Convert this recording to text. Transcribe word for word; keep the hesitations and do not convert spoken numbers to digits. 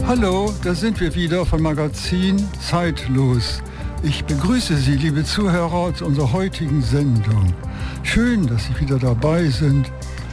Hallo, da sind wir wieder vom Magazin Zeitlos. Ich begrüße Sie, liebe Zuhörer, zu unserer heutigen Sendung. Schön, dass Sie wieder dabei sind.